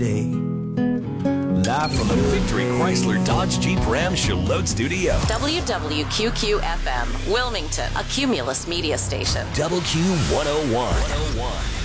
day. Live from the Victory Chrysler Dodge Jeep Ram Charlotte Studio. WWQQ-FM, Wilmington, a Cumulus media station. WQ101.